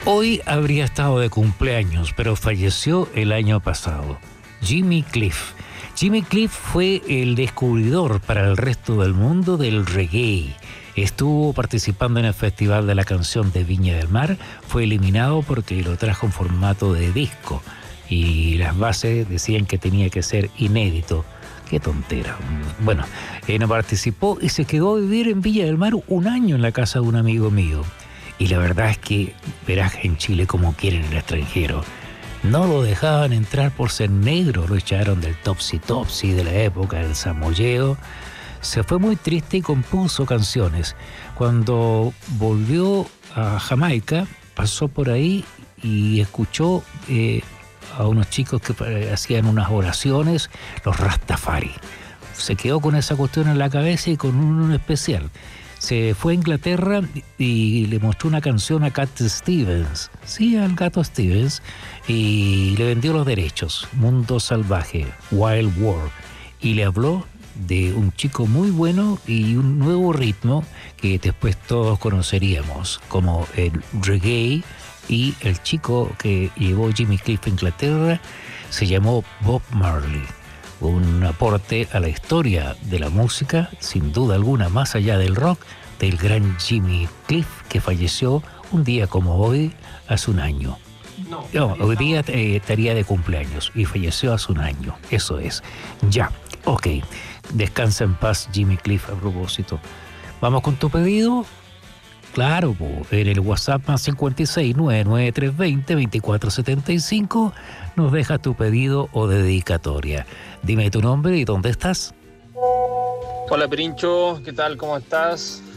Hoy habría estado de cumpleaños, pero falleció el año pasado. Jimmy Cliff. Jimmy Cliff fue el descubridor para el resto del mundo del reggae. Estuvo participando en el Festival de la Canción de Viña del Mar. Fue eliminado porque lo trajo en formato de disco. Y las bases decían que tenía que ser inédito. Qué tontera. Bueno, no participó y se quedó a vivir en Viña del Mar un año en la casa de un amigo mío. Y la verdad es que verás en Chile como quieren el extranjero. No lo dejaban entrar por ser negro, lo echaron del Topsy Topsy de la época del Samoyeo. Se fue muy triste y compuso canciones. Cuando volvió a Jamaica, pasó por ahí y escuchó a unos chicos que hacían unas oraciones, los Rastafari. Se quedó con esa cuestión en la cabeza y con un especial. Se fue a Inglaterra y le mostró una canción a Cat Stevens, sí, al gato Stevens, y le vendió los derechos, Mundo Salvaje, Wild World, y le habló de un chico muy bueno y un nuevo ritmo que después todos conoceríamos, como el reggae, y el chico que llevó Jimmy Cliff a Inglaterra se llamó Bob Marley. Un aporte a la historia de la música, sin duda alguna, más allá del rock, del gran Jimmy Cliff, que falleció un día como hoy, hace un año. No, hoy día estaría de cumpleaños y falleció hace un año. Eso es. Ya, ok. Descansa en paz, Jimmy Cliff, a propósito. ¿Vamos con tu pedido? Claro, en el WhatsApp más 56 99320 2475 nos deja tu pedido o dedicatoria. Dime tu nombre y dónde estás. Hola Pirincho, ¿qué tal? ¿Cómo estás?